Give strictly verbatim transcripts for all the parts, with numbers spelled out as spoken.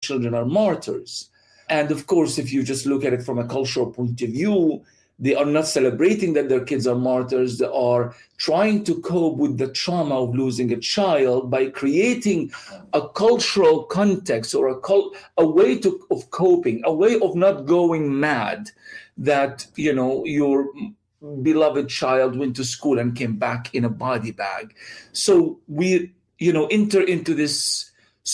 children are martyrs. And of course, if you just look at it from a cultural point of view, they are not celebrating that their kids are martyrs. They are trying to cope with the trauma of losing a child by creating a cultural context or a cult, a way to, of coping, a way of not going mad that, you know, your beloved child went to school and came back in a body bag. So we, you know, enter into this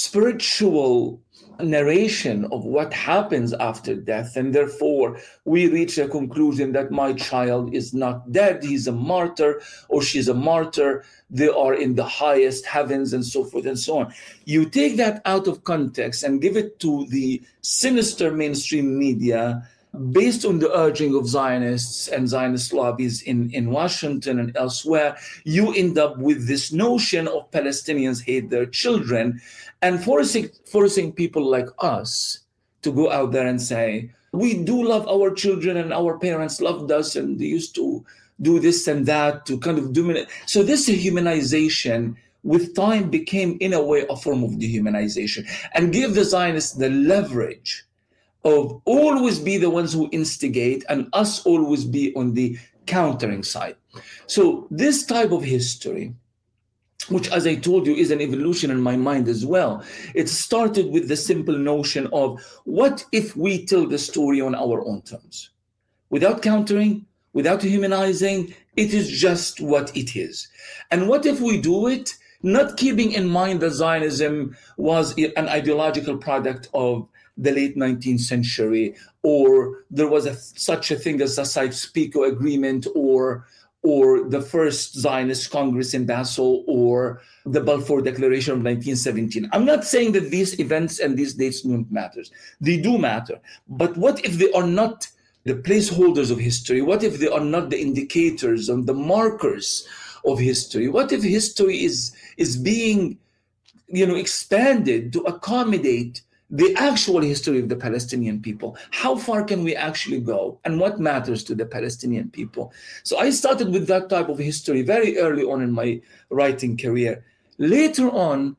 spiritual narration of what happens after death, and therefore we reach a conclusion that my child is not dead, he's a martyr or she's a martyr, they are in the highest heavens, and so forth and so on. You take that out of context and give it to the sinister mainstream media based on the urging of Zionists and Zionist lobbies in, in Washington and elsewhere. You end up with this notion of Palestinians hate their children, and forcing forcing people like us to go out there and say, we do love our children and our parents loved us and they used to do this and that to kind of dominate. So this humanization with time became in a way a form of dehumanization, and give the Zionists the leverage of always be the ones who instigate and us always be on the countering side. So this type of history, which, as I told you, is an evolution in my mind as well. It started with the simple notion of what if we tell the story on our own terms? Without countering, without humanizing, it is just what it is. And what if we do it, not keeping in mind that Zionism was an ideological product of the late nineteenth century, or there was a, such a thing as the Sykes-Picot Agreement, or or the first Zionist Congress in Basel, or the Balfour Declaration of nineteen seventeen. I'm not saying that these events and these dates don't matter. They do matter. But what if they are not the placeholders of history? What if they are not the indicators and the markers of history? What if history is, is being, you know, expanded to accommodate the actual history of the Palestinian people? How far can we actually go? And what matters to the Palestinian people? So I started with that type of history very early on in my writing career. Later on,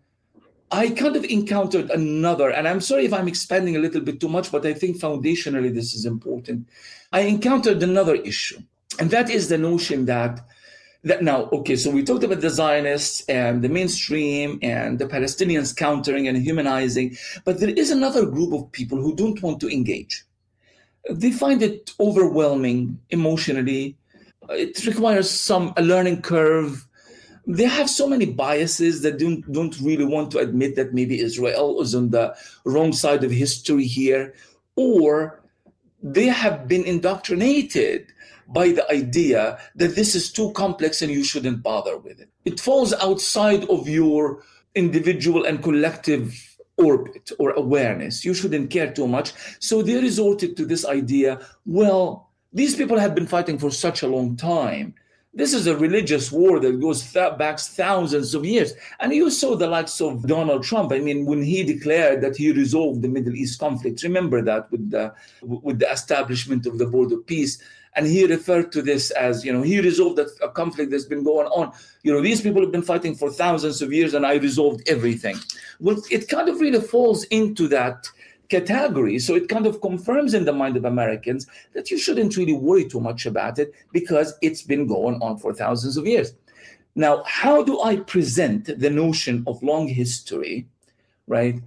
I kind of encountered another, and I'm sorry if I'm expanding a little bit too much, but I think foundationally this is important. I encountered another issue, and that is the notion that That now, okay, so we talked about the Zionists and the mainstream and the Palestinians countering and humanizing, but there is another group of people who don't want to engage. They find it overwhelming emotionally. It requires some a learning curve. They have so many biases that don't, don't really want to admit that maybe Israel is on the wrong side of history here, or they have been indoctrinated by the idea that this is too complex and you shouldn't bother with it. It falls outside of your individual and collective orbit or awareness. You shouldn't care too much. So they resorted to this idea, well, these people have been fighting for such a long time. This is a religious war that goes th- back thousands of years. And you saw the likes of Donald Trump. I mean, when he declared that he resolved the Middle East conflict, remember that with the, with the establishment of the Board of Peace. And he referred to this as, you know, he resolved a, a conflict that's been going on. You know, these people have been fighting for thousands of years and I resolved everything. Well, it kind of really falls into that category. So it kind of confirms in the mind of Americans that you shouldn't really worry too much about it because it's been going on for thousands of years. Now, how do I present the notion of long history, right?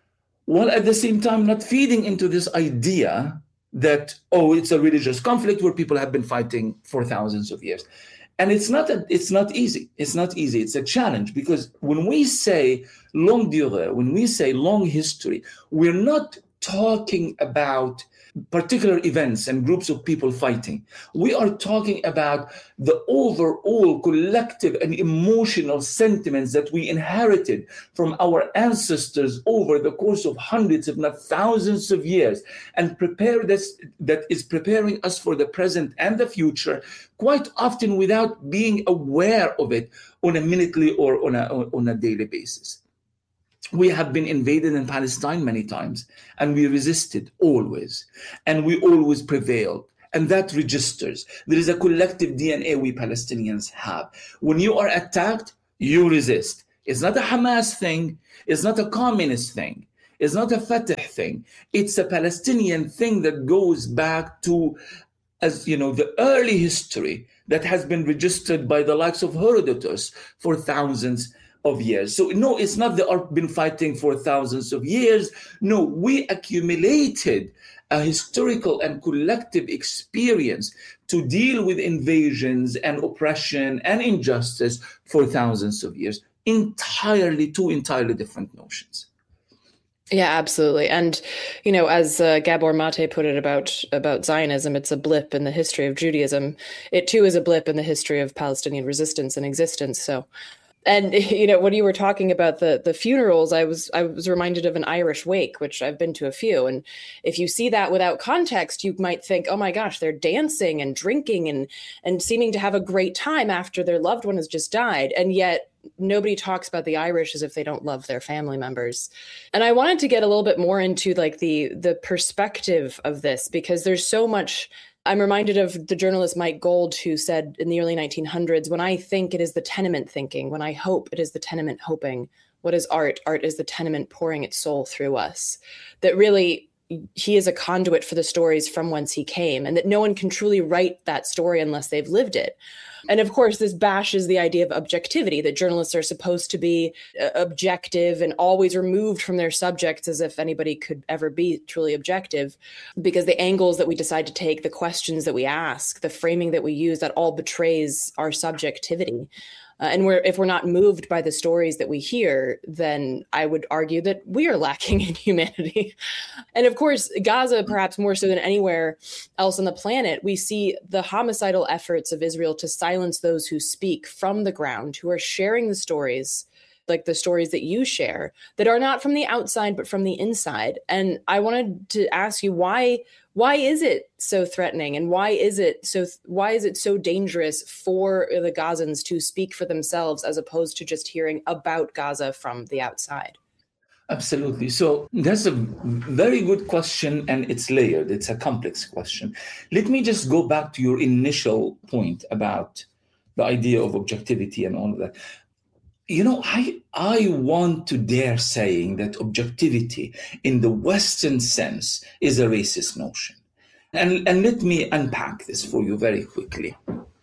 While at the same time not feeding into this idea that, oh, it's a religious conflict where people have been fighting for thousands of years. And it's not a, it's not easy. It's not easy. It's a challenge because when we say longue durée, when we say long history, we're not talking about particular events and groups of people fighting. We are talking about the overall collective and emotional sentiments that we inherited from our ancestors over the course of hundreds, if not thousands of years, and prepare this, that is preparing us for the present and the future, quite often without being aware of it on a minutely or on a, on a daily basis. We have been invaded in Palestine many times, and we resisted always, and we always prevailed. And that registers. There is a collective D N A we Palestinians have. When you are attacked, you resist. It's not a Hamas thing. It's not a communist thing. It's not a Fatah thing. It's a Palestinian thing that goes back to, as you know, the early history that has been registered by the likes of Herodotus for thousands of years. So no, it's not that I've been fighting for thousands of years. No, we accumulated a historical and collective experience to deal with invasions and oppression and injustice for thousands of years. Entirely, two entirely different notions. Yeah, absolutely. And, you know, as uh, Gabor Mate put it about about Zionism, it's a blip in the history of Judaism. It, too, is a blip in the history of Palestinian resistance and existence. So, and, you know, when you were talking about the the funerals, I was I was reminded of an Irish wake, which I've been to a few. And if you see that without context, you might think, oh, my gosh, they're dancing and drinking and and seeming to have a great time after their loved one has just died. And yet nobody talks about the Irish as if they don't love their family members. And I wanted to get a little bit more into like the the perspective of this, because there's so much. I'm reminded of the journalist Mike Gold, who said in the early nineteen hundreds, when I think, it is the tenement thinking. When I hope, it is the tenement hoping. What is art? Art is the tenement pouring its soul through us. That really, he is a conduit for the stories from whence he came, and that no one can truly write that story unless they've lived it. And of course, this bashes the idea of objectivity, that journalists are supposed to be uh, objective and always removed from their subjects, as if anybody could ever be truly objective, because the angles that we decide to take, the questions that we ask, the framing that we use, that all betrays our subjectivity. Uh, and we're, if we're not moved by the stories that we hear, then I would argue that we are lacking in humanity. And of course, Gaza, perhaps more so than anywhere else on the planet, we see the homicidal efforts of Israel to silence those who speak from the ground, who are sharing the stories, like the stories that you share, that are not from the outside, but from the inside. And I wanted to ask you, why why is it so threatening? And why is it so why is it so dangerous for the Gazans to speak for themselves, as opposed to just hearing about Gaza from the outside? Absolutely. So that's a very good question, and it's layered. It's a complex question. Let me just go back to your initial point about the idea of objectivity and all of that. You know, I I want to dare saying that objectivity in the Western sense is a racist notion. And, and let me unpack this for you very quickly.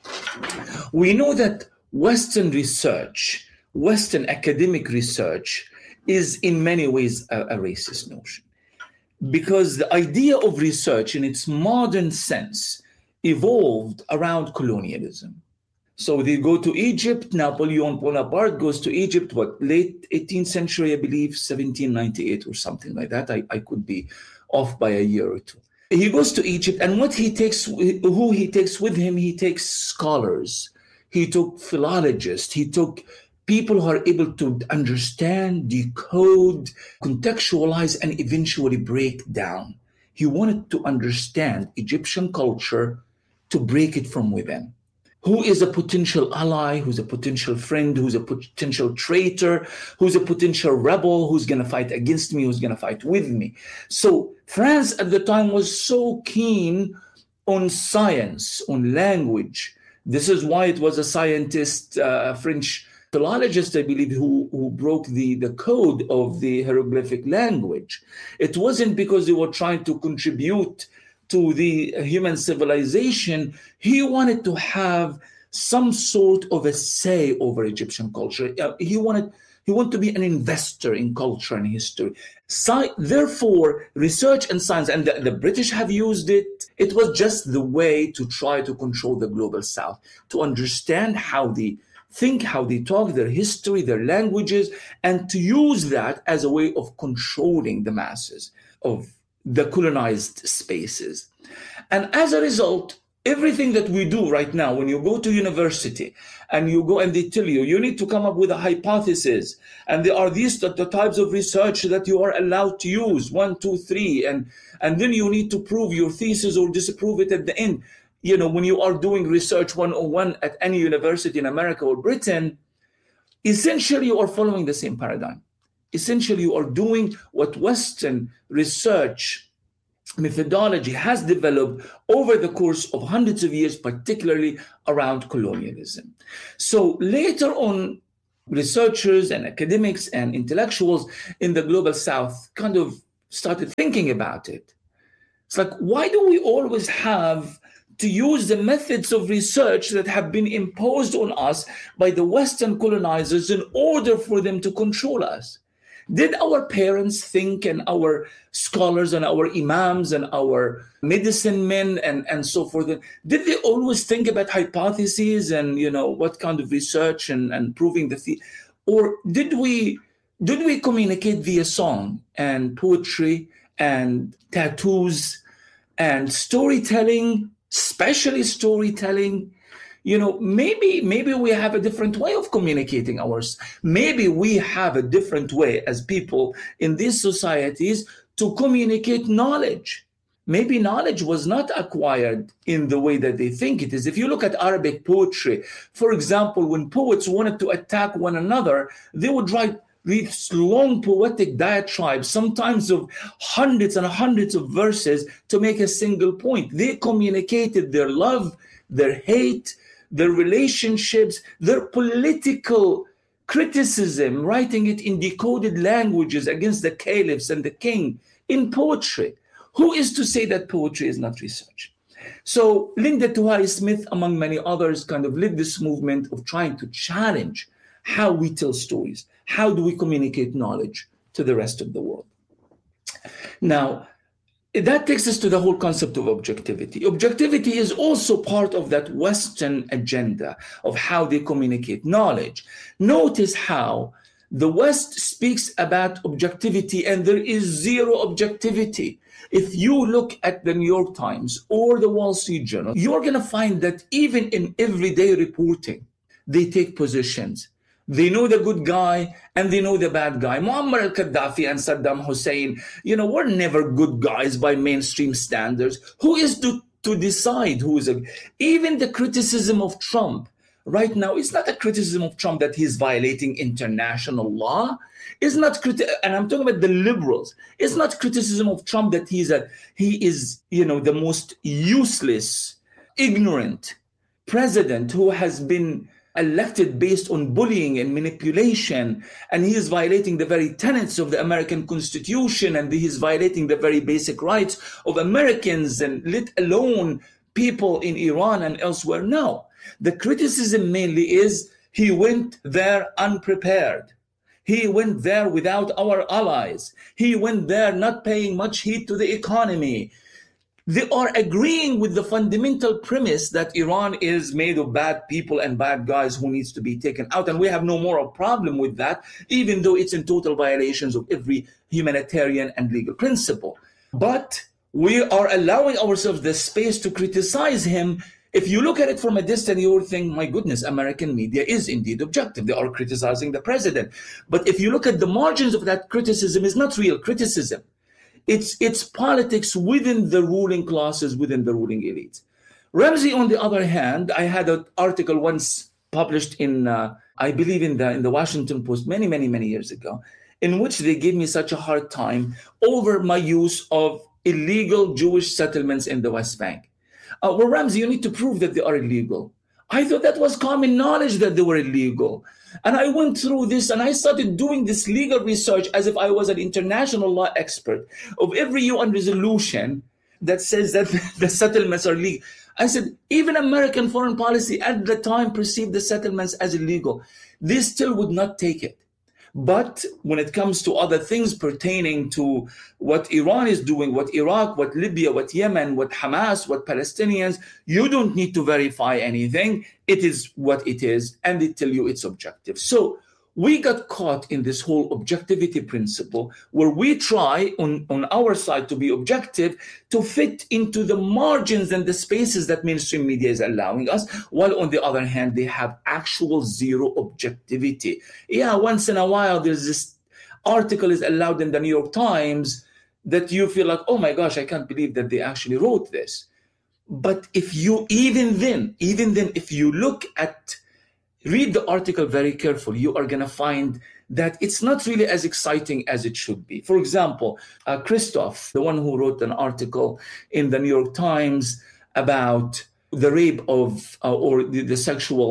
We know that Western research, Western academic research, is in many ways a, a racist notion. Because the idea of research in its modern sense evolved around colonialism. So they go to Egypt. Napoleon Bonaparte goes to Egypt, what, late eighteenth century, I believe, seventeen ninety-eight or something like that. I, I could be off by a year or two. He goes to Egypt, and what he takes, who he takes with him, he takes scholars. He took philologists. He took people who are able to understand, decode, contextualize, and eventually break down. He wanted to understand Egyptian culture to break it from within. Who is a potential ally, who's a potential friend, who's a potential traitor, who's a potential rebel, who's going to fight against me, who's going to fight with me. So France at the time was so keen on science, on language. This is why it was a scientist, uh, a French philologist, I believe, who, who broke the, the code of the hieroglyphic language. It wasn't because they were trying to contribute to the human civilization. He wanted to have some sort of a say over Egyptian culture. Uh, he wanted he wanted to be an investor in culture and history. Sci- therefore, research and science, and the, the British have used it. It was just the way to try to control the global South, to understand how they think, how they talk, their history, their languages, and to use that as a way of controlling the masses of the colonized spaces. And as a result, everything that we do right now, when you go to university and you go and they tell you, you need to come up with a hypothesis, and there are these the, the types of research that you are allowed to use, one, two, three, and, and then you need to prove your thesis or disprove it at the end. You know, when you are doing research one oh one at any university in America or Britain, essentially you are following the same paradigm. Essentially, you are doing what Western research methodology has developed over the course of hundreds of years, particularly around colonialism. So later on, researchers and academics and intellectuals in the global south kind of started thinking about it. It's like, why do we always have to use the methods of research that have been imposed on us by the Western colonizers in order for them to control us? Did our parents think, and our scholars and our imams and our medicine men and, and so forth, did they always think about hypotheses and, you know, what kind of research and, and proving the theory? Or did we did we communicate via song and poetry and tattoos and storytelling, especially storytelling? You know, maybe maybe we have a different way of communicating ours. Maybe we have a different way as people in these societies to communicate knowledge. Maybe knowledge was not acquired in the way that they think it is. If you look at Arabic poetry, for example, when poets wanted to attack one another, they would write read long poetic diatribes, sometimes of hundreds and hundreds of verses to make a single point. They communicated their love, their hate, their relationships, their political criticism, writing it in decoded languages against the caliphs and the king in poetry. Who is to say that poetry is not research? So Linda Tuhari Smith, among many others, kind of led this movement of trying to challenge how we tell stories. How do we communicate knowledge to the rest of the world? Now, that takes us to the whole concept of objectivity. Objectivity is also part of that Western agenda of how they communicate knowledge. Notice how the West speaks about objectivity and there is zero objectivity. If you look at the New York Times or the Wall Street Journal, you're going to find that even in everyday reporting, they take positions. They know the good guy and they know the bad guy. Muammar al-Gaddafi and Saddam Hussein, you know, were never good guys by mainstream standards. Who is to, to decide who is a... Even the criticism of Trump right now, it's not a criticism of Trump that he's violating international law. It's not criti- and I'm talking about the liberals. It's not criticism of Trump that he's a he is, you know, the most useless, ignorant president who has been elected based on bullying and manipulation, and he is violating the very tenets of the American Constitution, and he is violating the very basic rights of Americans, and let alone people in Iran and elsewhere. No, the criticism mainly is he went there unprepared. He went there without our allies. He went there not paying much heed to the economy. They are agreeing with the fundamental premise that Iran is made of bad people and bad guys who needs to be taken out. And we have no more problem with that, even though it's in total violations of every humanitarian and legal principle. But we are allowing ourselves the space to criticize him. If you look at it from a distance, you will think, my goodness, American media is indeed objective. They are criticizing the president. But if you look at the margins of that criticism, it's not real criticism. It's it's politics within the ruling classes, within the ruling elites. Ramsey, on the other hand, I had an article once published in, uh, I believe, in the in the Washington Post many, many, many years ago, in which they gave me such a hard time over my use of illegal Jewish settlements in the West Bank. Uh, well, Ramsey, you need to prove that they are illegal. I thought that was common knowledge that they were illegal. And I went through this and I started doing this legal research as if I was an international law expert of every U N resolution that says that the settlements are legal. I said, even American foreign policy at the time perceived the settlements as illegal. They still would not take it. But when it comes to other things pertaining to what Iran is doing, what Iraq, what Libya, what Yemen, what Hamas, what Palestinians, you don't need to verify anything. It is what it is, and they tell you it's objective. So we got caught in this whole objectivity principle where we try on, on our side to be objective, to fit into the margins and the spaces that mainstream media is allowing us, while on the other hand, they have actual zero objectivity. Yeah, once in a while, there's this article is allowed in the New York Times that you feel like, oh my gosh, I can't believe that they actually wrote this. But if you, even then, even then, if you look at read the article very carefully, you are going to find that it's not really as exciting as it should be. For example, uh, Christoph, the one who wrote an article in the New York Times about the rape of uh, or the, the sexual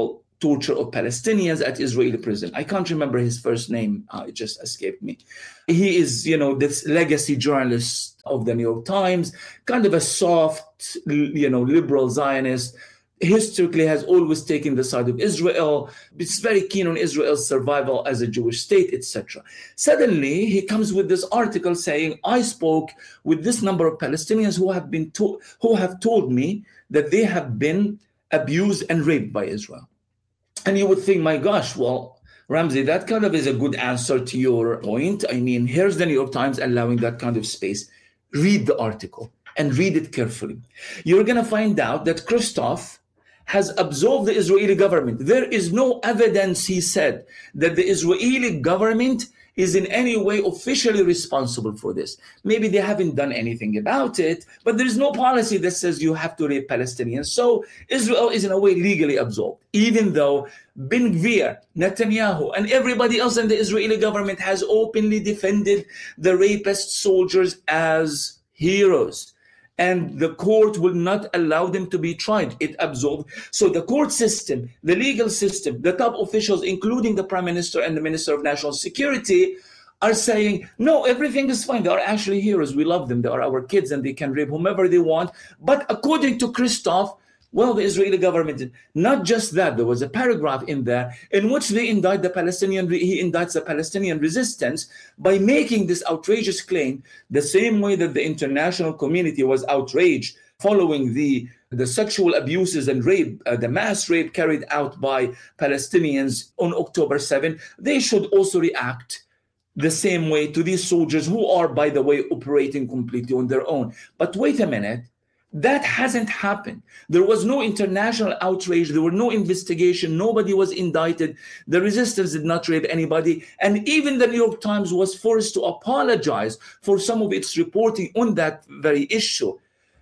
torture of Palestinians at Israeli prison. I can't remember his first name. Uh, it just escaped me. He is, you know, this legacy journalist of the New York Times, kind of a soft, you know, liberal Zionist, historically has always taken the side of Israel. It's very keen on Israel's survival as a Jewish state, et cetera. Suddenly, he comes with this article saying, I spoke with this number of Palestinians who have been to- who have told me that they have been abused and raped by Israel. And you would think, my gosh, well, Ramzy, that kind of is a good answer to your point. I mean, here's the New York Times allowing that kind of space. Read the article and read it carefully. You're going to find out that Christoph has absolved the Israeli government. There is no evidence, he said, that the Israeli government is in any way officially responsible for this. Maybe they haven't done anything about it, but there is no policy that says you have to rape Palestinians. So Israel is in a way legally absolved, even though Ben Gvir, Netanyahu, and everybody else in the Israeli government has openly defended the rapist soldiers as heroes. And the court will not allow them to be tried. It absolved. So the court system, the legal system, the top officials, including the prime minister and the minister of national security, are saying, no, everything is fine. They are actually heroes. We love them. They are our kids and they can rape whomever they want. But according to Christoph, well, the Israeli government did. Not just that, there was a paragraph in there in which they indict the Palestinian, he indicts the Palestinian resistance by making this outrageous claim, the same way that the international community was outraged following the, the sexual abuses and rape, uh, the mass rape carried out by Palestinians on October seventh. They should also react the same way to these soldiers who are, by the way, operating completely on their own. But wait a minute. That hasn't happened. There was no international outrage. There were no investigation. Nobody was indicted. The resistance did not rape anybody. And even the New York Times was forced to apologize for some of its reporting on that very issue.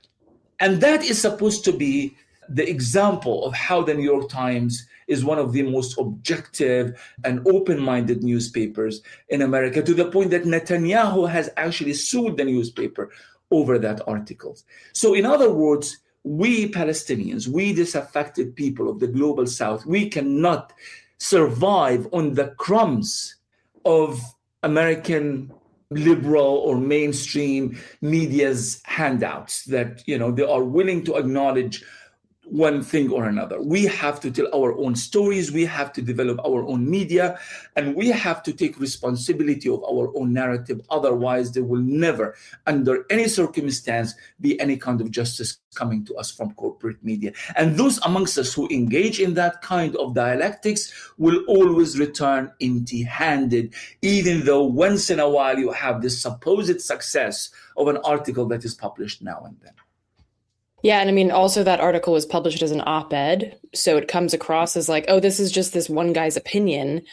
And that is supposed to be the example of how the New York Times is one of the most objective and open-minded newspapers in America, to the point that Netanyahu has actually sued the newspaper over that article. So in other words, we Palestinians, we disaffected people of the global South, we cannot survive on the crumbs of American liberal or mainstream media's handouts that, you know, they are willing to acknowledge one thing or another. We have to tell our own stories. We have to develop our own media, and we have to take responsibility of our own narrative. Otherwise, there will never, under any circumstance, be any kind of justice coming to us from corporate media. And those amongst us who engage in that kind of dialectics will always return empty-handed, even though once in a while you have this supposed success of an article that is published now and then. Yeah, and I mean, also that article was published as an op-ed, so it comes across as like, oh, this is just this one guy's opinion.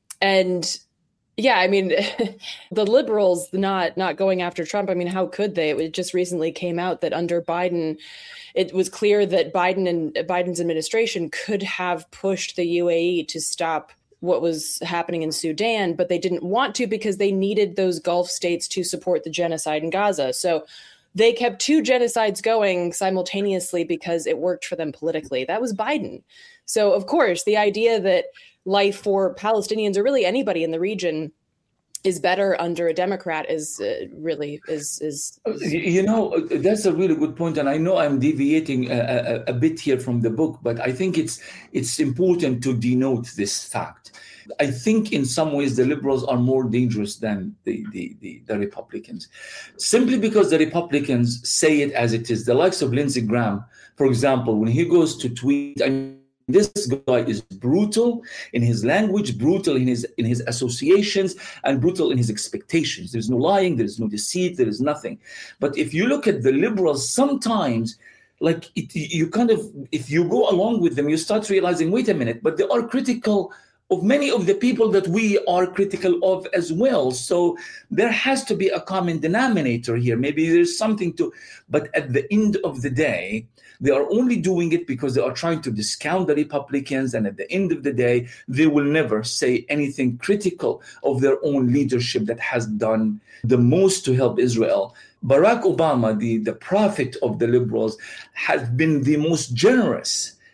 And yeah, I mean, the liberals not not going after Trump, I mean, how could they? It just recently came out that under Biden, it was clear that Biden and Biden's administration could have pushed the U A E to stop what was happening in Sudan, but they didn't want to because they needed those Gulf states to support the genocide in Gaza. So they kept two genocides going simultaneously because it worked for them politically. That was Biden. So, of course, the idea that life for Palestinians or really anybody in the region is better under a Democrat is uh, really is, is is. You know, that's a really good point, and I know I'm deviating a, a, a bit here from the book, but I think it's it's important to denote this fact. I think in some ways the liberals are more dangerous than the, the, the, the Republicans, simply because the Republicans say it as it is. The likes of Lindsey Graham, for example, when he goes to tweet, I mean, this guy is brutal in his language, brutal in his in his associations, and brutal in his expectations. There's no lying, there's no deceit, there is nothing. But if you look at the liberals, sometimes, like it, you kind of, if you go along with them, you start realizing, wait a minute, but they are critical of many of the people that we are critical of as well. So there has to be a common denominator here. Maybe there's something to, but at the end of the day, they are only doing it because they are trying to discount the Republicans. And at the end of the day, they will never say anything critical of their own leadership that has done the most to help Israel. Barack Obama, the, the prophet of the liberals, has been the most generous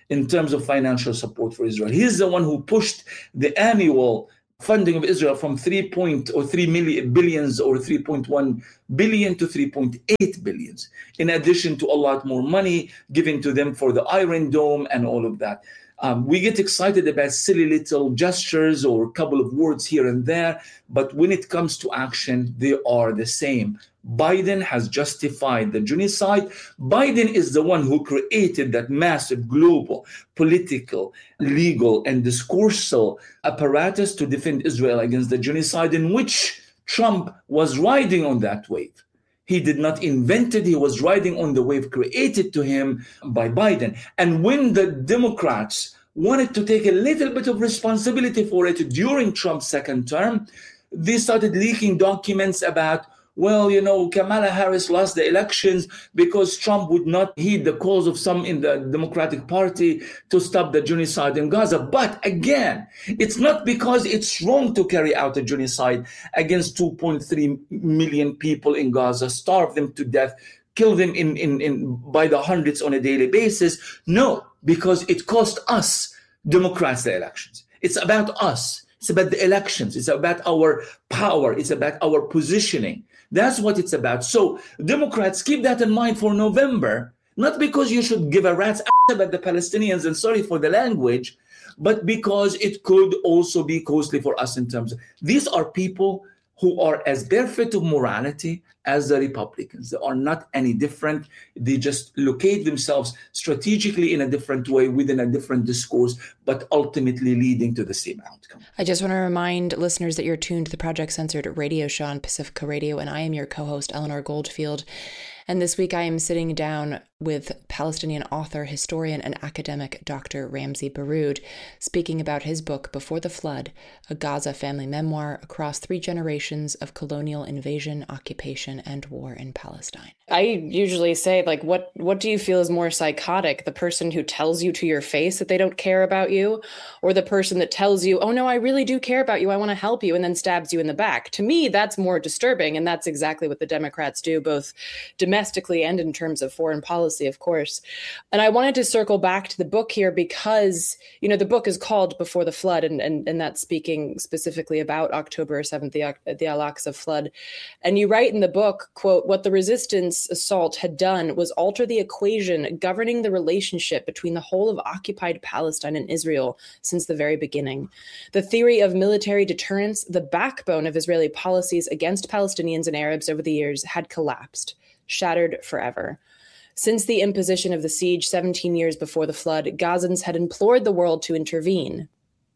in terms of financial support for Israel. He's the one who pushed the annual funding of Israel from three point or three million billions or three point one billion to three point eight billions, in addition to a lot more money given to them for the Iron Dome and all of that. Um, we get excited about silly little gestures or a couple of words here and there, but when it comes to action, they are the same. Biden has justified the genocide. Biden is the one who created that massive global, political, legal, and discursive apparatus to defend Israel against the genocide, in which Trump was riding on that wave. He did not invent it. He was riding on the wave created to him by Biden. And when the Democrats wanted to take a little bit of responsibility for it during Trump's second term, they started leaking documents about, well, you know, Kamala Harris lost the elections because Trump would not heed the calls of some in the Democratic Party to stop the genocide in Gaza. But again, it's not because it's wrong to carry out a genocide against two point three million people in Gaza, starve them to death, kill them in, in, in by the hundreds on a daily basis. No, because it cost us, Democrats, the elections. It's about us. It's about the elections. It's about our power. It's about our positioning. That's what it's about. So Democrats, keep that in mind for November, not because you should give a rat's ass about the Palestinians, and sorry for the language, but because it could also be costly for us in terms of, these are people who are as barefoot of morality as the Republicans. They are not any different. They just locate themselves strategically in a different way within a different discourse, but ultimately leading to the same outcome. I just want to remind listeners that you're tuned to the Project Censored radio show on Pacifica Radio, and I am your co-host, Eleanor Goldfield. And this week I am sitting down with Palestinian author, historian, and academic Doctor Ramzy Baroud, speaking about his book, Before the Flood, a Gaza family memoir across three generations of colonial invasion, occupation, and war in Palestine. I usually say, like, what, what do you feel is more psychotic? The person who tells you to your face that they don't care about you, or the person that tells you, oh no, I really do care about you, I want to help you, and then stabs you in the back? To me, that's more disturbing, and that's exactly what the Democrats do, both domestically and in terms of foreign policy, of course. And I wanted to circle back to the book here because, you know, the book is called Before the Flood, and, and, and that's speaking specifically about October seventh, the, the Al-Aqsa flood. And you write in the book, quote, what the resistance assault had done was alter the equation governing the relationship between the whole of occupied Palestine and Israel since the very beginning. The theory of military deterrence, the backbone of Israeli policies against Palestinians and Arabs over the years, had collapsed, shattered forever. Since the imposition of the siege seventeen years before the flood, Gazans had implored the world to intervene.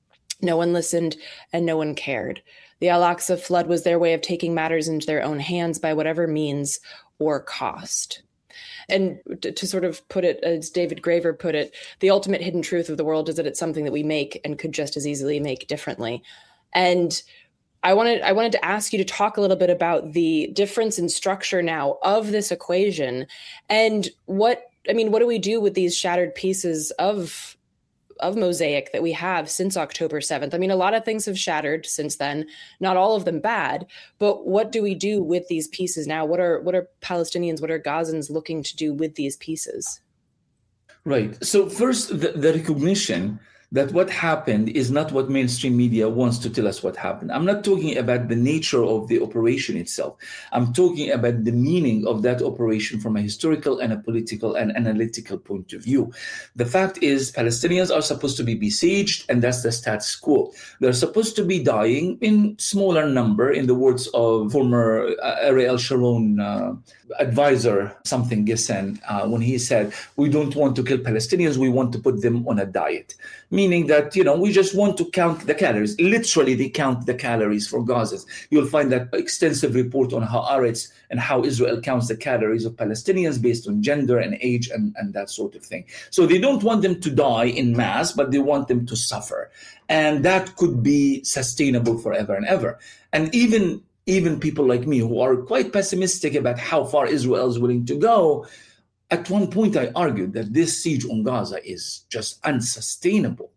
No one listened and no one cared. The Al-Aqsa flood was their way of taking matters into their own hands by whatever means or cost. And to, to sort of put it, as David Graver put it, the ultimate hidden truth of the world is that it's something that we make and could just as easily make differently. And I wanted I wanted to ask you to talk a little bit about the difference in structure now of this equation, and what, I mean, what do we do with these shattered pieces of of mosaic that we have since October seventh? I mean, a lot of things have shattered since then, not all of them bad, but what do we do with these pieces now? What are what are Palestinians, what are Gazans looking to do with these pieces? Right. So first, the, the recognition that what happened is not what mainstream media wants to tell us what happened. I'm not talking about the nature of the operation itself. I'm talking about the meaning of that operation from a historical and a political and analytical point of view. The fact is, Palestinians are supposed to be besieged, and that's the status quo. They're supposed to be dying in smaller number, in the words of former uh, Ariel Sharon uh, advisor, something Ghassan, uh, when he said, we don't want to kill Palestinians, we want to put them on a diet. Meaning that, you know, we just want to count the calories. Literally, they count the calories for Gazans. You'll find that extensive report on Haaretz and how Israel counts the calories of Palestinians based on gender and age and, and that sort of thing. So they don't want them to die in mass, but they want them to suffer. And that could be sustainable forever and ever. And even, even people like me who are quite pessimistic about how far Israel is willing to go, at one point, I argued that this siege on Gaza is just unsustainable.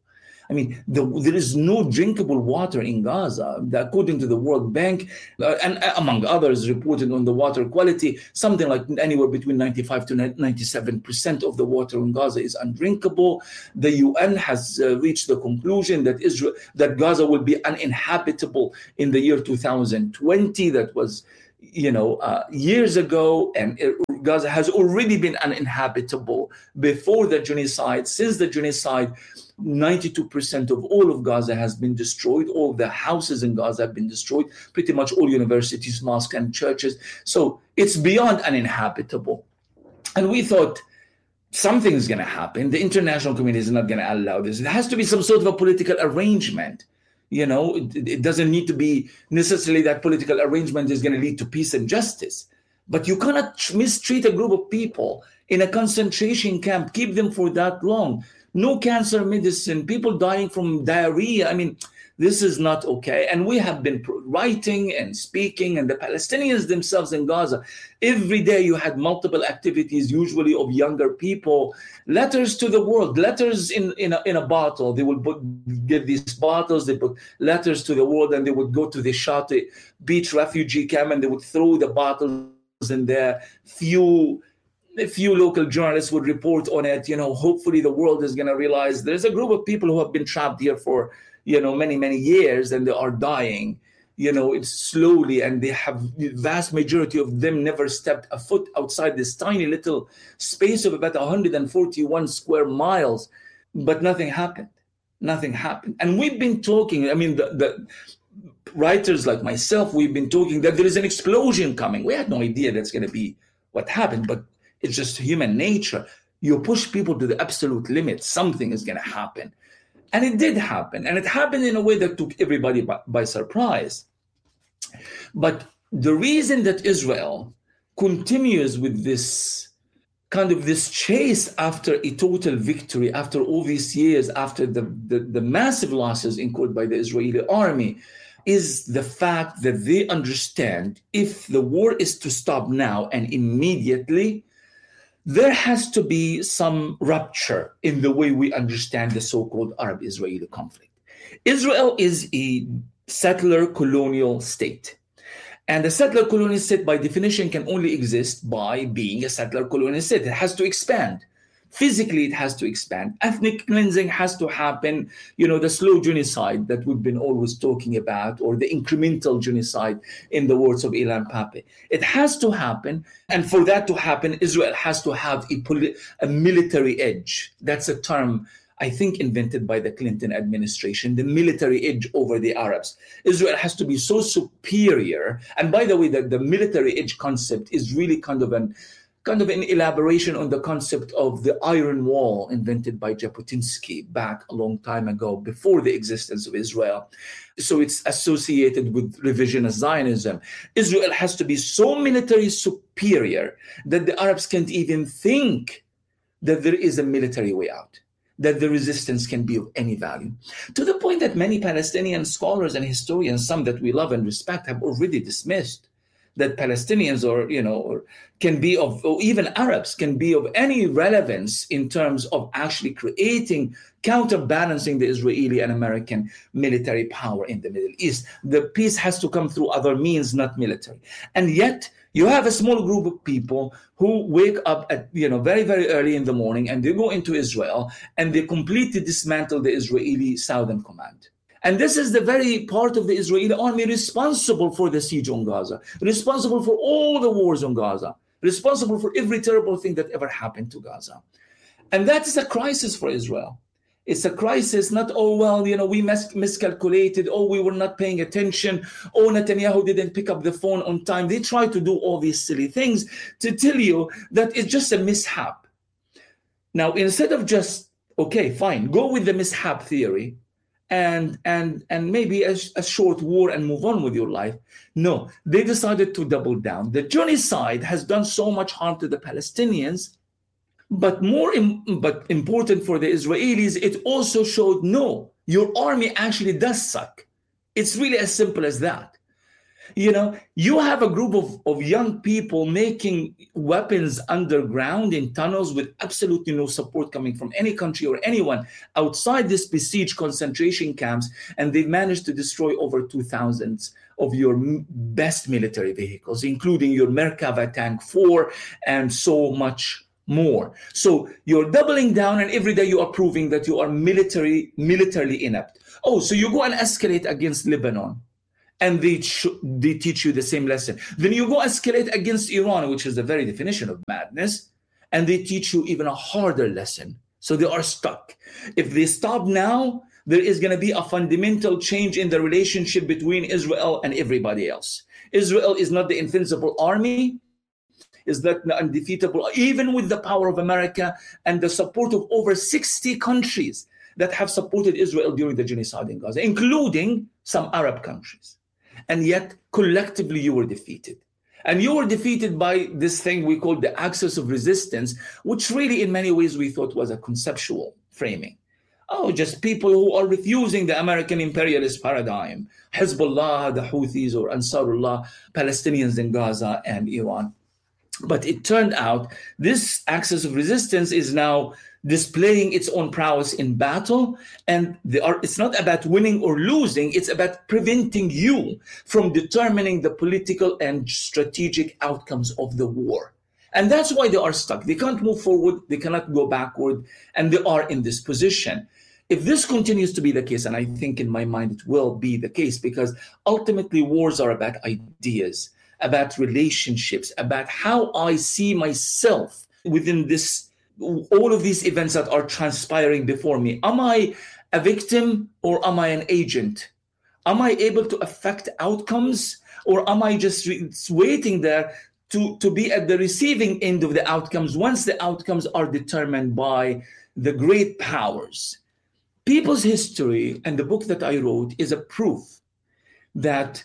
I mean, the, there is no drinkable water in Gaza. According to the World Bank, uh, and uh, among others, reported on the water quality, something like anywhere between ninety-five to ninety-seven percent of the water in Gaza is undrinkable. The U N has uh, reached the conclusion that Israel, that Gaza will be uninhabitable in the year two thousand twenty. That was, you know, uh, years ago, and it, Gaza has already been uninhabitable before the genocide. Since the genocide, ninety-two percent of all of Gaza has been destroyed. All the houses in Gaza have been destroyed. Pretty much all universities, mosques, and churches. So it's beyond uninhabitable. And we thought something is going to happen. The international community is not going to allow this. There has to be some sort of a political arrangement. You know, it, it doesn't need to be necessarily that political arrangement is going to lead to peace and justice. But you cannot mistreat a group of people in a concentration camp, keep them for that long. No cancer medicine, people dying from diarrhea. I mean, this is not okay. And we have been writing and speaking, and the Palestinians themselves in Gaza, every day you had multiple activities, usually of younger people, letters to the world, letters in, in, a, in a bottle. They would put, get these bottles, they put letters to the world, and they would go to the Shati beach refugee camp, and they would throw the bottles in there. Few A few local journalists would report on it. You know, hopefully the world is going to realize there's a group of people who have been trapped here for, you know, many, many years, and they are dying, you know, it's slowly, and they have, the vast majority of them never stepped a foot outside this tiny little space of about one hundred forty-one square miles, but nothing happened. Nothing happened. And we've been talking, I mean, the, the writers like myself, we've been talking that there is an explosion coming. We had no idea that's going to be what happened, but it's just human nature. You push people to the absolute limit, something is going to happen. And it did happen. And it happened in a way that took everybody by, by surprise. But the reason that Israel continues with this kind of this chase after a total victory, after all these years, after the, the, the massive losses incurred by the Israeli army, is the fact that they understand if the war is to stop now and immediately, there has to be some rupture in the way we understand the so-called Arab-Israeli conflict. Israel is a settler colonial state. And a settler colonial state, by definition, can only exist by being a settler colonial state. It has to expand. Physically, it has to expand. Ethnic cleansing has to happen. You know, the slow genocide that we've been always talking about, or the incremental genocide in the words of Ilan Pappé. It has to happen. And for that to happen, Israel has to have a, poli- a military edge. That's a term, I think, invented by the Clinton administration, the military edge over the Arabs. Israel has to be so superior. And by the way, the, the military edge concept is really kind of an kind of an elaboration on the concept of the Iron Wall invented by Jabotinsky back a long time ago, before the existence of Israel. So it's associated with revisionist Zionism. Israel has to be so military superior that the Arabs can't even think that there is a military way out, that the resistance can be of any value. To the point that many Palestinian scholars and historians, some that we love and respect, have already dismissed that Palestinians or, you know, or can be of, or even Arabs can be of any relevance in terms of actually creating, counterbalancing the Israeli and American military power in the Middle East. The peace has to come through other means, not military. And yet you have a small group of people who wake up at, you know, very, very early in the morning, and they go into Israel and they completely dismantle the Israeli Southern Command. And this is the very part of the Israeli army responsible for the siege on Gaza, responsible for all the wars on Gaza, responsible for every terrible thing that ever happened to Gaza. And that is a crisis for Israel. It's a crisis, not, oh, well, you know, we mis- miscalculated, oh, we were not paying attention, oh, Netanyahu didn't pick up the phone on time. They try to do all these silly things to tell you that it's just a mishap. Now, instead of just, okay, fine, go with the mishap theory, and and and maybe a, a short war and move on with your life. No, they decided to double down. The genocide has done so much harm to the Palestinians, but more im- but important for the Israelis, it also showed, no, your army actually does suck. It's really as simple as that. You know, you have a group of, of young people making weapons underground in tunnels with absolutely no support coming from any country or anyone outside this besieged concentration camps, and they've managed to destroy over two thousand of your best military vehicles, including your Merkava Tank four and so much more. So you're doubling down, and every day you are proving that you are military, militarily inept. Oh, so you go and escalate against Lebanon, and they, sh- they teach you the same lesson. Then you go escalate against Iran, which is the very definition of madness, and they teach you even a harder lesson. So they are stuck. If they stop now, there is going to be a fundamental change in the relationship between Israel and everybody else. Israel is not the invincible army, is not undefeatable, even with the power of America and the support of over sixty countries that have supported Israel during the genocide in Gaza, including some Arab countries. And yet, collectively, you were defeated. And you were defeated by this thing we call the axis of resistance, which really, in many ways, we thought was a conceptual framing. Oh, just people who are refusing the American imperialist paradigm. Hezbollah, the Houthis, or Ansarullah, Palestinians in Gaza and Iran. But it turned out this axis of resistance is now displaying its own prowess in battle. And they are, it's not about winning or losing, it's about preventing you from determining the political and strategic outcomes of the war. And that's why they are stuck. They can't move forward, they cannot go backward, and they are in this position. If this continues to be the case, and I think in my mind it will be the case, because ultimately wars are about ideas, about relationships, about how I see myself within this, all of these events that are transpiring before me. Am I a victim or am I an agent? Am I able to affect outcomes, or am I just re- waiting there to, to be at the receiving end of the outcomes once the outcomes are determined by the great powers? People's History and the book that I wrote is a proof that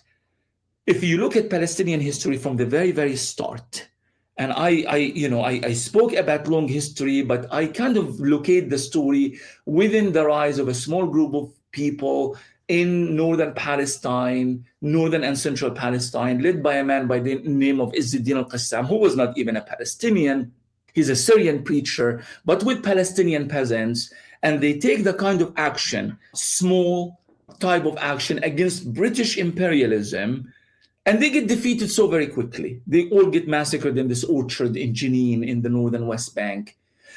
if you look at Palestinian history from the very, very start, and I, I you know, I, I spoke about long history, but I kind of locate the story within the rise of a small group of people in northern Palestine, northern and central Palestine, led by a man by the name of Izzuddin al-Qassam, who was not even a Palestinian. He's a Syrian preacher, but with Palestinian peasants. And they take the kind of action, small type of action against British imperialism, and they get defeated so very quickly. They all get massacred in this orchard in Jenin in the northern West Bank.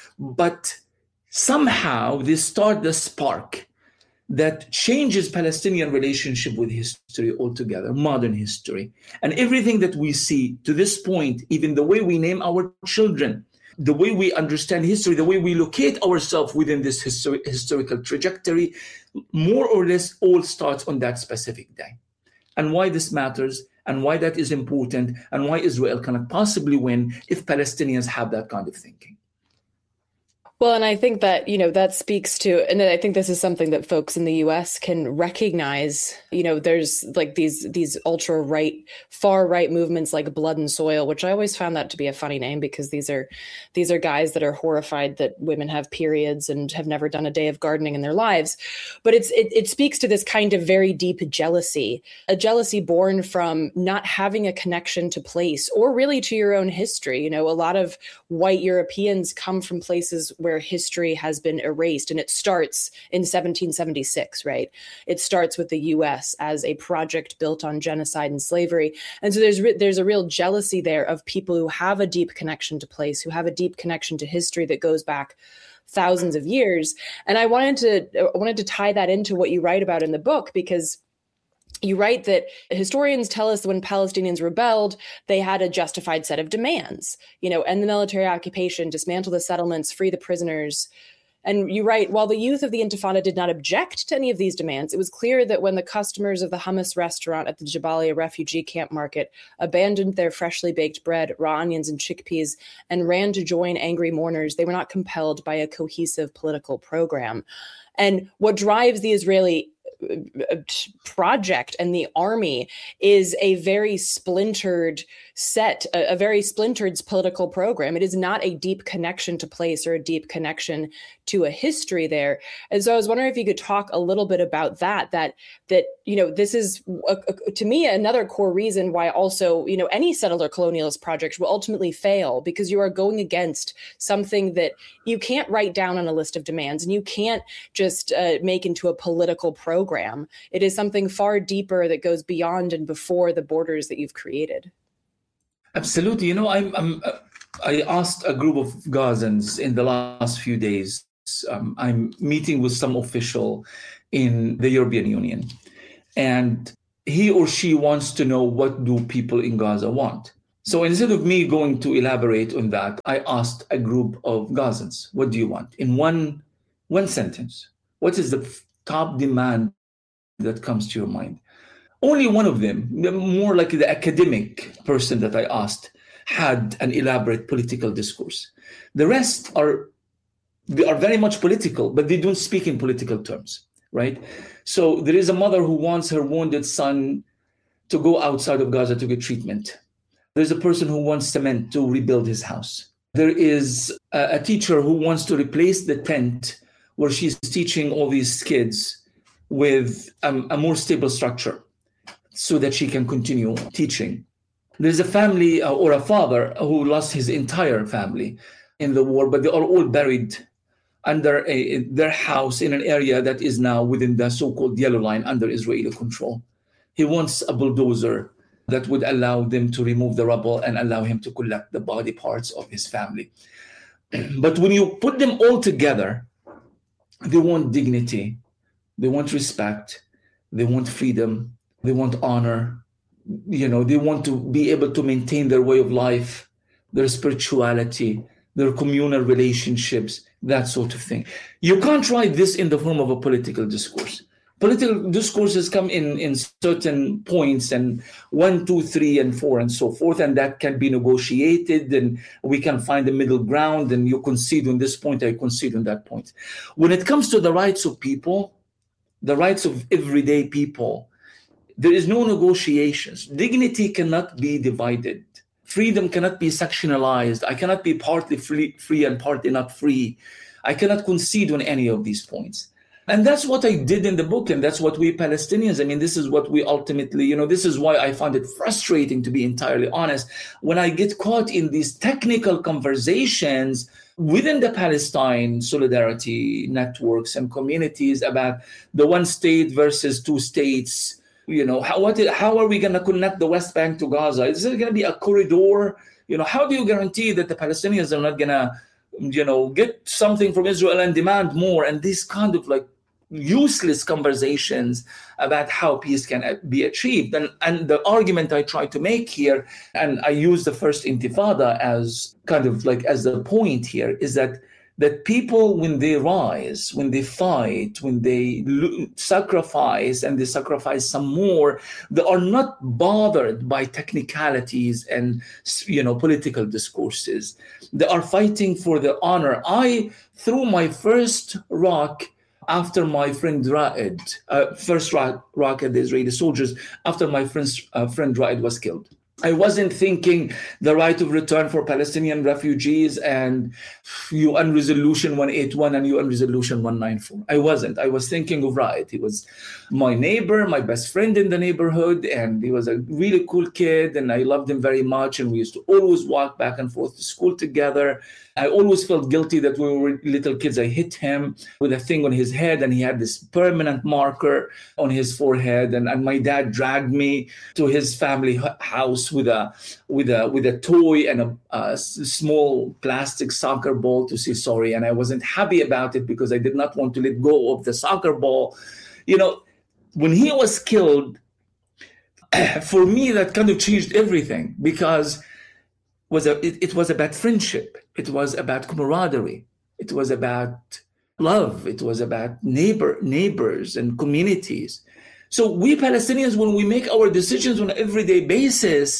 But somehow they start the spark that changes Palestinian relationship with history altogether, modern history. And everything that we see to this point, even the way we name our children, the way we understand history, the way we locate ourselves within this histori- historical trajectory, more or less all starts on that specific day. And why this matters, and why that is important, and why Israel cannot possibly win if Palestinians have that kind of thinking. Well, and I think that, you know, that speaks to, and I think this is something that folks in the U S can recognize. You know, there's like these these ultra right, far right movements like Blood and Soil, which I always found that to be a funny name, because these are these are guys that are horrified that women have periods and have never done a day of gardening in their lives. But it's it, it speaks to this kind of very deep jealousy, a jealousy born from not having a connection to place or really to your own history. You know, a lot of white Europeans come from places where history has been erased, and it starts in seventeen seventy-six, right? It starts with the U S as a project built on genocide and slavery. And so there's re- there's a real jealousy there of people who have a deep connection to place, who have a deep connection to history that goes back thousands of years. And I wanted to I wanted to tie that into what you write about in the book, because you write that historians tell us that when Palestinians rebelled, they had a justified set of demands, you know, end the military occupation, dismantle the settlements, free the prisoners. And you write, while the youth of the Intifada did not object to any of these demands, it was clear that when the customers of the hummus restaurant at the Jabalia refugee camp market abandoned their freshly baked bread, raw onions, and chickpeas and ran to join angry mourners, they were not compelled by a cohesive political program. And what drives the Israeli project and the army is a very splintered set, a, a very splintered political program. It is not a deep connection to place or a deep connection to a history there. And so I was wondering if you could talk a little bit about that, that, that, you know, this is, a, a, to me, another core reason why also, you know, any settler colonialist project will ultimately fail, because you are going against something that you can't write down on a list of demands and you can't just uh, make into a political program. It is something far deeper that goes beyond and before the borders that you've created. Absolutely. You know, I'm, I'm, I asked a group of Gazans in the last few days. Um, I'm meeting with some official in the European Union, and he or she wants to know, what do people in Gaza want? So instead of me going to elaborate on that, I asked a group of Gazans, what do you want? In one, one sentence, what is the top demand that comes to your mind? Only one of them, more like the academic person that I asked, had an elaborate political discourse. The rest are, they are very much political, but they don't speak in political terms, right? So there is a mother who wants her wounded son to go outside of Gaza to get treatment. There's a person who wants cement to rebuild his house. There is a, a teacher who wants to replace the tent where she's teaching all these kids with um, a more stable structure so that she can continue teaching. There's a family uh, or a father who lost his entire family in the war, but they are all buried under a, their house in an area that is now within the so-called yellow line under Israeli control. He wants a bulldozer that would allow them to remove the rubble and allow him to collect the body parts of his family. But when you put them all together, they want dignity, they want respect, they want freedom, they want honor, you know, they want to be able to maintain their way of life, their spirituality, their communal relationships, that sort of thing. You can't write this in the form of a political discourse. Political discourses come in, in certain points, and one, two, three, and four, and so forth, and that can be negotiated, and we can find a middle ground, and you concede on this point, I concede on that point. When it comes to the rights of people, the rights of everyday people, there is no negotiations. Dignity cannot be divided. Freedom cannot be sectionalized. I cannot be partly free, free and partly not free. I cannot concede on any of these points. And that's what I did in the book, and that's what we Palestinians, I mean, this is what we ultimately, you know, this is why I find it frustrating, to be entirely honest, when I get caught in these technical conversations within the Palestine solidarity networks and communities about the one state versus two states. You know, how what how are we going to connect the West Bank to Gaza? Is it going to be a corridor? You know, how do you guarantee that the Palestinians are not going to, you know, get something from Israel and demand more? And these kind of like useless conversations about how peace can be achieved. And, and the argument I try to make here, and I use the first Intifada as kind of like as the point here, is that that people, when they rise, when they fight, when they lo- sacrifice, and they sacrifice some more, they are not bothered by technicalities and, you know, political discourses. They are fighting for their honor. I threw my first rock after my friend Raed, uh, first rock, rock at the Israeli soldiers, after my friend's, uh, friend Raed was killed. I wasn't thinking the right of return for Palestinian refugees and U N Resolution one eighty-one and U N Resolution one ninety-four. I wasn't. I was thinking of Raed. He was my neighbor, my best friend in the neighborhood, and he was a really cool kid, and I loved him very much, and we used to always walk back and forth to school together. I always felt guilty that when we were little kids, I hit him with a thing on his head, and he had this permanent marker on his forehead. And, and my dad dragged me to his family house with a with a with a toy and a, a small plastic soccer ball to say sorry. And I wasn't happy about it because I did not want to let go of the soccer ball. You know, when he was killed, for me, that kind of changed everything, because was a, it, it was about friendship. It was about camaraderie. It was about love. It was about neighbor, neighbors and communities. So we Palestinians, when we make our decisions on an everyday basis,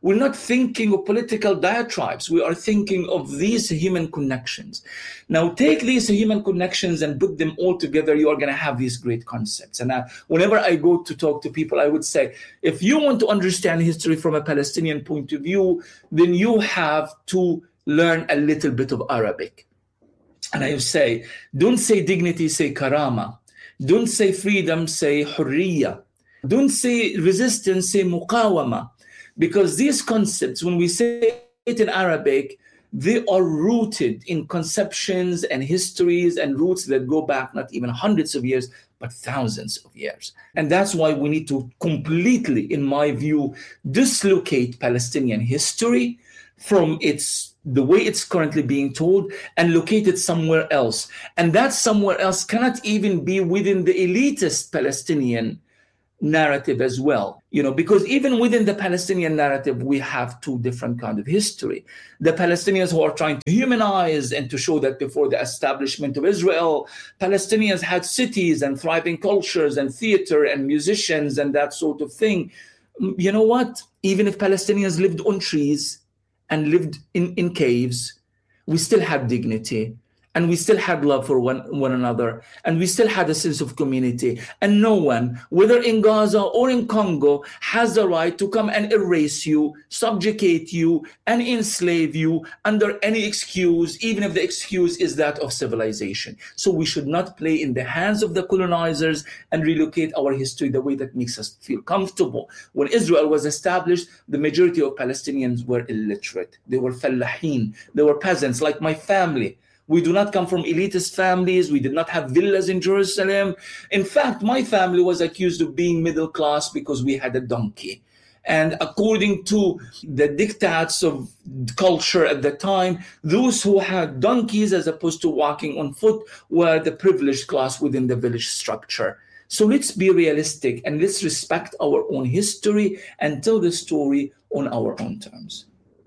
We're not thinking of political diatribes. We are thinking of these human connections. Now, take these human connections and put them all together. You are going to have these great concepts. And I, whenever I go to talk to people, I would say, if you want to understand history from a Palestinian point of view, then you have to learn a little bit of Arabic. And I say, don't say dignity, say karama. Don't say freedom, say hurriya. Don't say resistance, say muqawama. Because these concepts, when we say it in Arabic, they are rooted in conceptions and histories and roots that go back not even hundreds of years, but thousands of years. And that's why we need to completely, in my view, dislocate Palestinian history from its the way it's currently being told and locate it somewhere else. And that somewhere else cannot even be within the elitist Palestinian narrative as well, you know, because even within the Palestinian narrative, we have two different kinds of history. The Palestinians who are trying to humanize and to show that before the establishment of Israel, Palestinians had cities and thriving cultures and theater and musicians and that sort of thing. You know what? Even if Palestinians lived on trees and lived in, in caves, we still had dignity. And we still had love for one, one another. And we still had a sense of community. And no one, whether in Gaza or in Congo, has the right to come and erase you, subjugate you, and enslave you under any excuse, even if the excuse is that of civilization. So we should not play in the hands of the colonizers and relocate our history the way that makes us feel comfortable. When Israel was established, the majority of Palestinians were illiterate. They were fallahin. They were peasants, like my family. We do not come from elitist families. We did not have villas in Jerusalem. In fact, my family was accused of being middle class because we had a donkey. And according to the diktats of culture at the time, those who had donkeys as opposed to walking on foot were the privileged class within the village structure. So let's be realistic and let's respect our own history and tell the story on our own terms.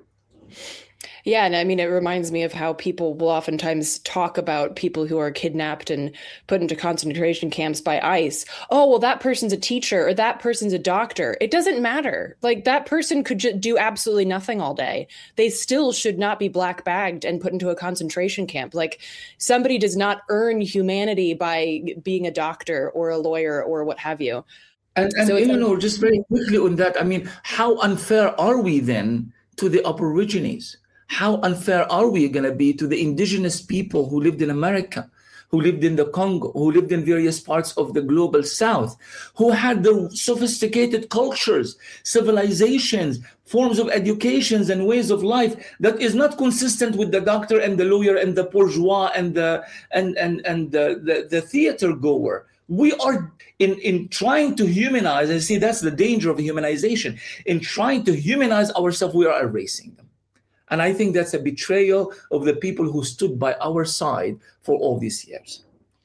Yeah, and I mean, it reminds me of how people will oftentimes talk about people who are kidnapped and put into concentration camps by ICE. Oh, well, that person's a teacher or that person's a doctor. It doesn't matter. Like, that person could just do absolutely nothing all day. They still should not be black bagged and put into a concentration camp. Like, somebody does not earn humanity by being a doctor or a lawyer or what have you. And, and so you know, just very quickly on that, I mean, how unfair are we then to the Aborigines? How unfair are we going to be to the indigenous people who lived in America, who lived in the Congo, who lived in various parts of the global South, who had the sophisticated cultures, civilizations, forms of educations and ways of life that is not consistent with the doctor and the lawyer and the bourgeois and the and and and the, the, the theater goer. We are in, in trying to humanize, and see, that's the danger of humanization. In trying to humanize ourselves, we are erasing them. And I think that's a betrayal of the people who stood by our side for all these years.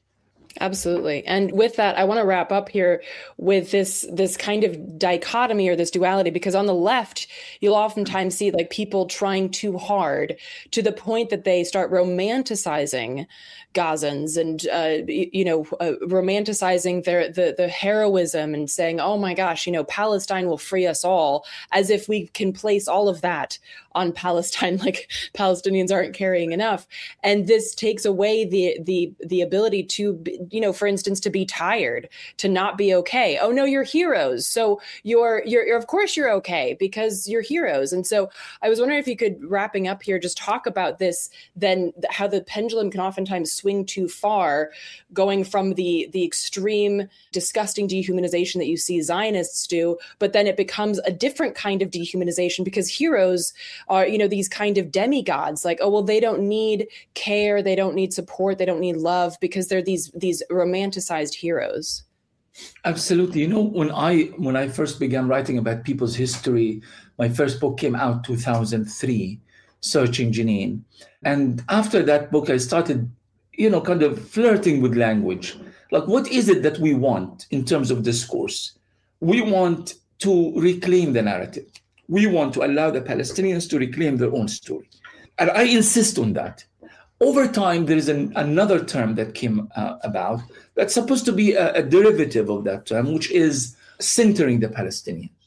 Absolutely. And with that, I want to wrap up here with this this kind of dichotomy or this duality, because on the left, you'll oftentimes see like people trying too hard to the point that they start romanticizing Gazans and, uh, you know, uh, romanticizing their the, the heroism and saying, oh, my gosh, you know, Palestine will free us all, as if we can place all of that on Palestine, like Palestinians aren't carrying enough. And this takes away the the the ability to, you know, for instance, to be tired, to not be okay. Oh, no, you're heroes. So you're, you're, you're, of course you're okay because you're heroes. And so I was wondering if you could, wrapping up here, just talk about this, then how the pendulum can oftentimes swing too far, going from the, the extreme, disgusting dehumanization that you see Zionists do, but then it becomes a different kind of dehumanization because heroes are, you know, these kind of demigods, like, oh, well, they don't need care, they don't need support, they don't need love because they're these these romanticized heroes. Absolutely. You know, when I when I first began writing about people's history, my first book came out two thousand three, Searching Jenin. And after that book, I started, you know, kind of flirting with language. Like, what is it that we want in terms of discourse? We want to reclaim the narrative. We want to allow the Palestinians to reclaim their own story. And I insist on that. Over time, there is an, another term that came uh, about that's supposed to be a, a derivative of that term, which is centering the Palestinians.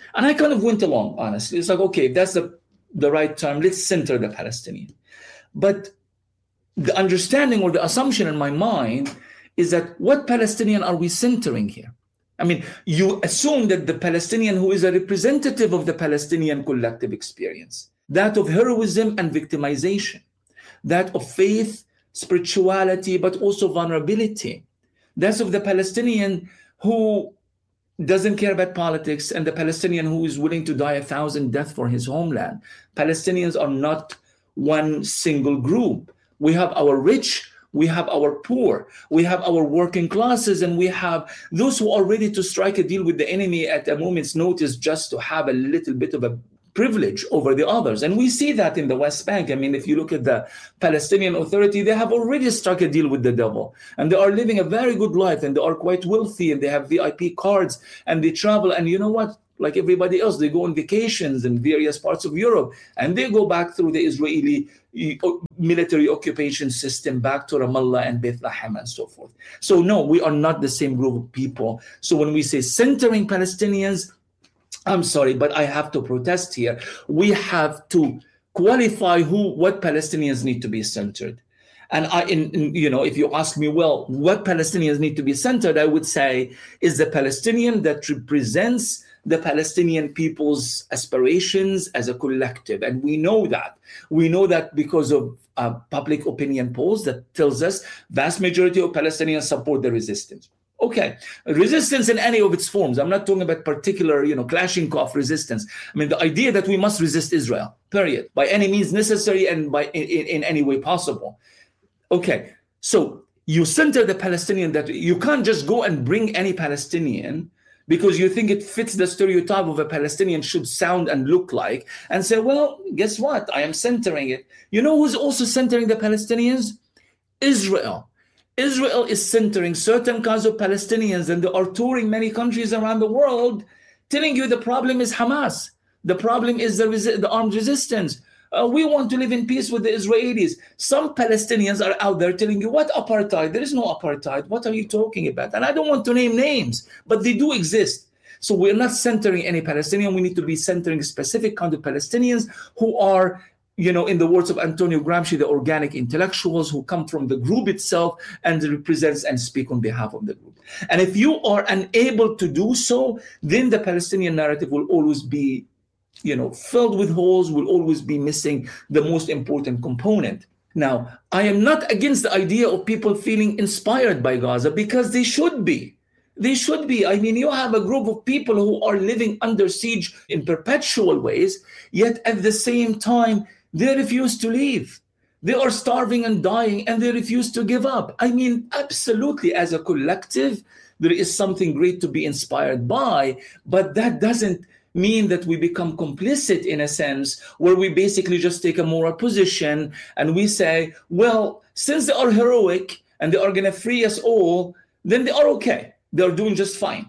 And I kind of went along, honestly. It's like, okay, if that's the, the right term, let's center the Palestinian. But the understanding or the assumption in my mind is that what Palestinian are we centering here? I mean, you assume that the Palestinian who is a representative of the Palestinian collective experience, that of heroism and victimization, that of faith, spirituality, but also vulnerability. That's of the Palestinian who doesn't care about politics and the Palestinian who is willing to die a thousand deaths for his homeland. Palestinians are not one single group. We have our rich, we have our poor, we have our working classes, and we have those who are ready to strike a deal with the enemy at a moment's notice just to have a little bit of a privilege over the others. And we see that in the West Bank. I mean, if you look at the Palestinian Authority, they have already struck a deal with the devil. And they are living a very good life, and they are quite wealthy, and they have V I P cards, and they travel. And you know what? Like everybody else, they go on vacations in various parts of Europe, and they go back through the Israeli military occupation system back to Ramallah and Bethlehem and so forth. So no, we are not the same group of people. So when we say centering Palestinians, I'm sorry, but I have to protest here. We have to qualify who, what Palestinians need to be centered. And I, in, in, you know, if you ask me, well, what Palestinians need to be centered, I would say is the Palestinian that represents the Palestinian people's aspirations as a collective. And we know that. We know that because of uh, public opinion polls that tells us vast majority of Palestinians support the resistance. Okay, resistance in any of its forms. I'm not talking about particular, you know, Kalashnikov resistance. I mean, the idea that we must resist Israel, period, by any means necessary and by in, in, in any way possible. Okay, so you center the Palestinian, that you can't just go and bring any Palestinian because you think it fits the stereotype of a Palestinian should sound and look like, and say, well, guess what? I am centering it. You know who's also centering the Palestinians? Israel. Israel is centering certain kinds of Palestinians, and they are touring many countries around the world, telling you the problem is Hamas. The problem is the, resi- the armed resistance. Uh, we want to live in peace with the Israelis. Some Palestinians are out there telling you, what apartheid? There is no apartheid. What are you talking about? And I don't want to name names, but they do exist. So we're not centering any Palestinian. We need to be centering specific kind of Palestinians who are, you know, in the words of Antonio Gramsci, the organic intellectuals who come from the group itself and represents and speak on behalf of the group. And if you are unable to do so, then the Palestinian narrative will always be, you know, filled with holes, will always be missing the most important component. Now, I am not against the idea of people feeling inspired by Gaza, because they should be. They should be. I mean, you have a group of people who are living under siege in perpetual ways, yet at the same time, they refuse to leave. They are starving and dying, and they refuse to give up. I mean, absolutely, as a collective, there is something great to be inspired by, but that doesn't mean that we become complicit in a sense where we basically just take a moral position and we say, well, since they are heroic and they are going to free us all, then they are okay. They are doing just fine.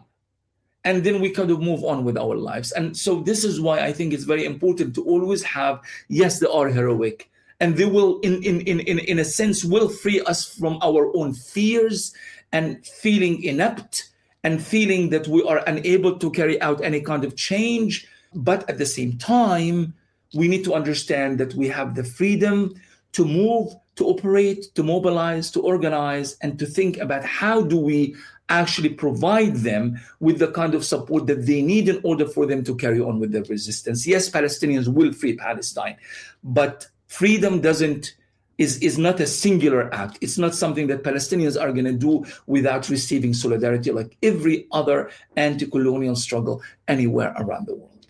And then we kind of move on with our lives. And so this is why I think it's very important to always have, yes, they are heroic. And they will, in, in, in, in, in a sense, will free us from our own fears and feeling inept and feeling that we are unable to carry out any kind of change. But at the same time, we need to understand that we have the freedom to move, to operate, to mobilize, to organize, and to think about how do we actually provide them with the kind of support that they need in order for them to carry on with their resistance. Yes, Palestinians will free Palestine, but freedom doesn't is, is not a singular act. It's not something that Palestinians are going to do without receiving solidarity like every other anti-colonial struggle anywhere around the world.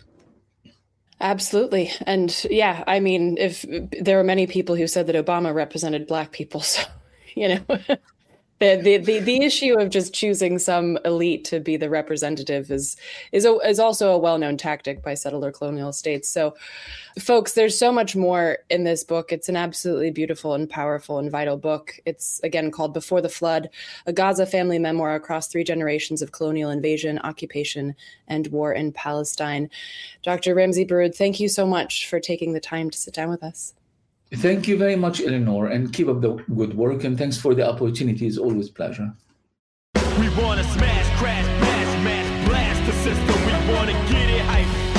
Absolutely. And yeah, I mean, if there are many people who said that Obama represented Black people, so, you know, the, the, the, the issue of just choosing some elite to be the representative is, is, a, is also a well-known tactic by settler colonial states. So folks, there's so much more in this book. It's an absolutely beautiful and powerful and vital book. It's, again, called Before the Flood, a Gaza family memoir across three generations of colonial invasion, occupation, and war in Palestine. Doctor Ramzy Baroud, thank you so much for taking the time to sit down with us. Thank you very much, Eleanor, and keep up the good work. And thanks for the opportunity. It's always a pleasure. We want to smash, crash, bash, smash, blast the system. We want to get it hype.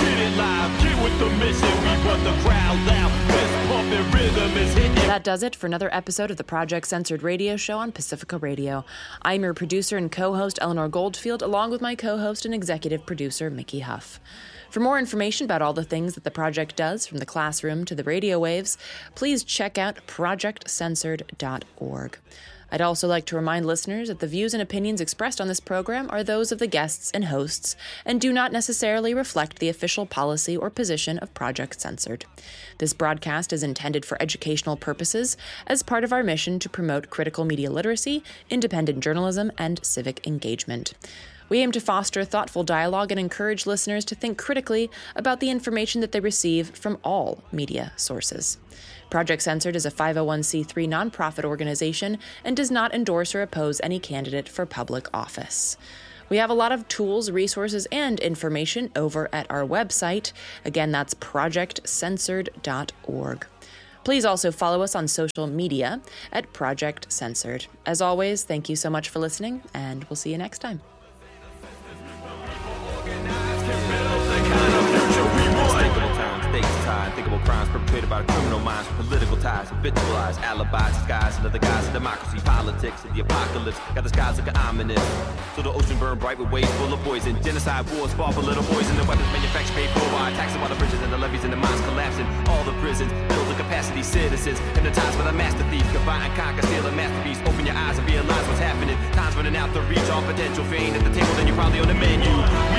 the mission. We run the crowd loud. Fist pumping rhythm is hitting. That does it for another episode of the Project Censored radio show on Pacifica Radio. I'm your producer and co-host Eleanor Goldfield, along with my co-host and executive producer Mickey Huff. For more information about all the things that the project does, from the classroom to the radio waves, please check out project censored dot org. I'd also like to remind listeners that the views and opinions expressed on this program are those of the guests and hosts and do not necessarily reflect the official policy or position of Project Censored. This broadcast is intended for educational purposes as part of our mission to promote critical media literacy, independent journalism, and civic engagement. We aim to foster thoughtful dialogue and encourage listeners to think critically about the information that they receive from all media sources. Project Censored is a five oh one c three nonprofit organization and does not endorse or oppose any candidate for public office. We have a lot of tools, resources, and information over at our website. Again, that's project censored dot org. Please also follow us on social media at Project Censored. As always, thank you so much for listening, and we'll see you next time. Unthinkable crimes perpetrated by the criminal minds with political ties, habitualized alibis, disguised under the guise of democracy, politics, and the apocalypse. Got the skies looking ominous. So the ocean burned bright with waves full of poison. Genocide wars fought for little boys, and the weapons manufactured paid for by taxing while the bridges and the levees and the mines collapsing. All the prisons build the capacity citizens, hypnotized by the master thief. Combine and conquer, steal a masterpiece. Open your eyes and realize what's happening. Time's running out to reach all potential. If you ain't at the table, then you're probably on the menu. We